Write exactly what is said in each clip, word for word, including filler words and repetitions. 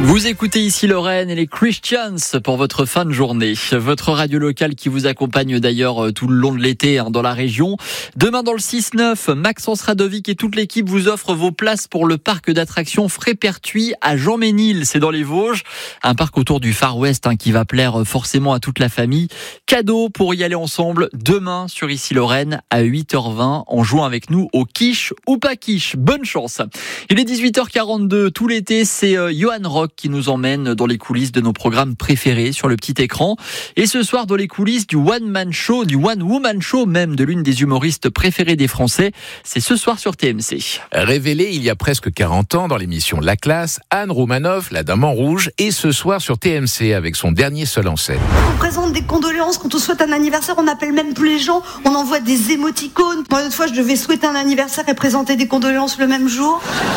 Vous écoutez ici Lorraine et les Christians pour votre fin de journée. Votre radio locale qui vous accompagne d'ailleurs tout le long de l'été hein, dans la région. Demain dans le six neuf, Maxence Radovic et toute l'équipe vous offrent vos places pour le parc d'attractions Frépertuis à Jean-Ménil. C'est dans les Vosges. Un parc autour du Far West hein, qui va plaire forcément à toute la famille. Cadeau pour y aller ensemble demain sur ici Lorraine à huit heures vingt en jouant avec nous au quiche ou pas quiche. Bonne chance. Il est dix-huit heures quarante-deux. Tout l'été, c'est euh, Johan Rock qui nous emmène dans les coulisses de nos programmes préférés sur le petit écran. Et ce soir, dans les coulisses du one-man show, du one-woman show même de l'une des humoristes préférées des Français. C'est ce soir sur T M C. Révélée il y a presque quarante ans dans l'émission La Classe, Anne Roumanoff, la dame en rouge, et ce soir sur T M C avec son dernier seul en scène. On présente des condoléances quand on souhaite un anniversaire, on n'appelle même plus les gens, on envoie des émoticônes. Moi, une fois, je devais souhaiter un anniversaire et présenter des condoléances le même jour.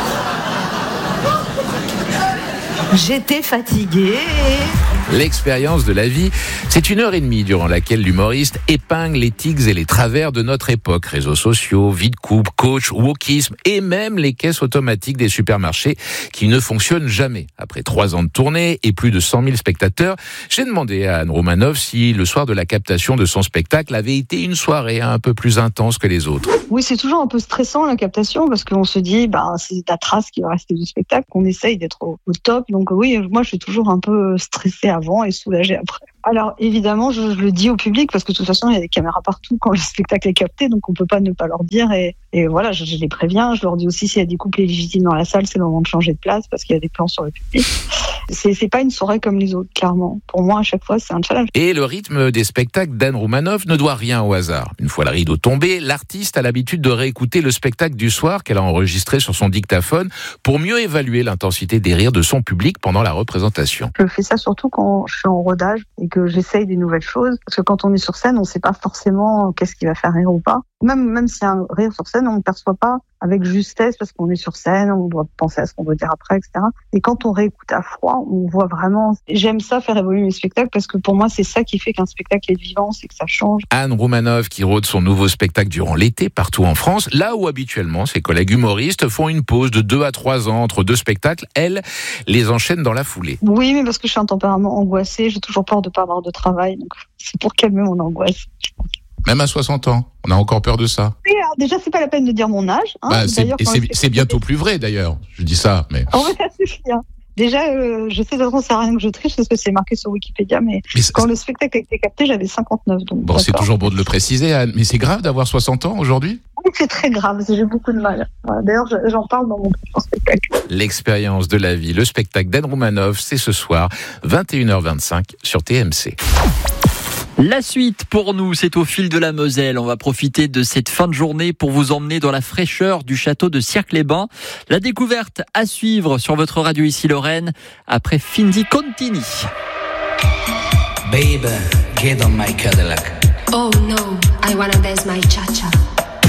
J'étais fatiguée. L'expérience de la vie, c'est une heure et demie durant laquelle l'humoriste épingle les tics et les travers de notre époque. Réseaux sociaux, vie de couple, coach, wokisme et même les caisses automatiques des supermarchés qui ne fonctionnent jamais. Après trois ans de tournée et plus de cent mille spectateurs, j'ai demandé à Anne Roumanoff si le soir de la captation de son spectacle avait été une soirée un peu plus intense que les autres. Oui, c'est toujours un peu stressant la captation parce qu'on se dit, bah, c'est la trace qui va rester du spectacle, qu'on essaye d'être au, au top. Donc oui, moi je suis toujours un peu stressée avant et soulagée après. Alors évidemment, je, je le dis au public parce que de toute façon, il y a des caméras partout quand le spectacle est capté, donc on peut pas ne pas leur dire. Et, et voilà, je, je les préviens. Je leur dis aussi s'il y a des couples illégitimes dans la salle, c'est le moment de changer de place parce qu'il y a des plans sur le public. C'est, c'est pas une soirée comme les autres, clairement. Pour moi, à chaque fois, c'est un challenge. Et le rythme des spectacles d'Anne Roumanoff ne doit rien au hasard. Une fois le rideau tombé, l'artiste a l'habitude de réécouter le spectacle du soir qu'elle a enregistré sur son dictaphone pour mieux évaluer l'intensité des rires de son public pendant la représentation. Je fais ça surtout quand je suis en rodage et que j'essaye des nouvelles choses. Parce que quand on est sur scène, on sait pas forcément qu'est-ce qui va faire rire ou pas. Même, même s'il y a un rire sur scène, on ne perçoit pas avec justesse parce qu'on est sur scène, on doit penser à ce qu'on doit dire après, et cetera. Et quand on réécoute à froid, on voit vraiment... J'aime ça, faire évoluer les spectacles, parce que pour moi, c'est ça qui fait qu'un spectacle est vivant, c'est que ça change. Anne Roumanoff qui rôde son nouveau spectacle durant l'été partout en France, là où habituellement ses collègues humoristes font une pause de deux à trois ans entre deux spectacles, elle les enchaîne dans la foulée. Oui, mais parce que je suis un tempérament angoissé, j'ai toujours peur de pas avoir de travail, donc c'est pour calmer mon angoisse, je pense. Même à soixante ans, on a encore peur de ça. Oui, alors déjà, c'est pas la peine de dire mon âge. Hein. Bah, c'est, et c'est, c'est bientôt plus vrai d'ailleurs. Je dis ça, mais. Oh, ça suffit. Hein. Déjà, euh, je sais de toute façon, c'est rien que je triche parce que c'est marqué sur Wikipédia, mais, mais quand ça... le spectacle a été capté, j'avais cinquante-neuf. Donc bon, d'accord. C'est toujours bon de le préciser, Anne. Mais c'est grave d'avoir soixante ans aujourd'hui ? Oui, c'est très grave. J'ai beaucoup de mal. Voilà. D'ailleurs, j'en parle dans mon prochain spectacle. L'expérience de la vie, le spectacle d'Anne Roumanoff, c'est ce soir, vingt et une heures vingt-cinq sur T M C. La suite pour nous, c'est au fil de la Moselle. On va profiter de cette fin de journée pour vous emmener dans la fraîcheur du château de Cirques-les-Bains. La découverte à suivre sur votre radio ici Lorraine après Finzi Contini. Baby, get on my Cadillac. Oh no, I wanna dance my cha-cha.